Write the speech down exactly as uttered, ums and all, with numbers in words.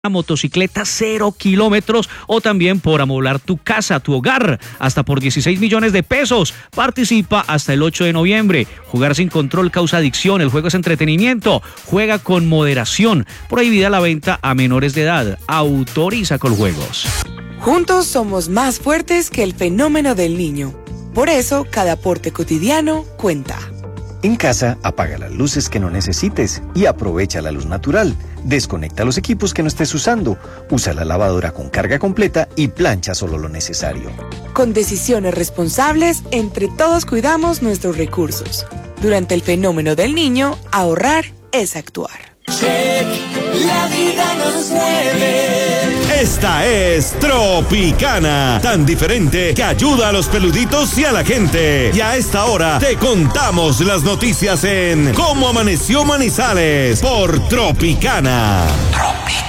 motocicleta cero kilómetros o también por amoblar tu casa, tu hogar, hasta por dieciséis millones de pesos. Participa hasta el ocho de noviembre. Jugar sin control causa adicción, el juego es entretenimiento. Juega con moderación. Prohibida la venta a menores de edad. Autoriza Coljuegos. Juntos somos más fuertes que el fenómeno del niño. Por eso, cada aporte cotidiano cuenta. En casa, apaga las luces que no necesites y aprovecha la luz natural. Desconecta los equipos que no estés usando. Usa la lavadora con carga completa y plancha solo lo necesario. Con decisiones responsables, entre todos cuidamos nuestros recursos. Durante el fenómeno del niño, ahorrar es actuar. Check, la vida nos mueve. Esta es Tropicana, tan diferente que ayuda a los peluditos y a la gente. Y a esta hora te contamos las noticias en Cómo Amaneció Manizales por Tropicana. Tropicana.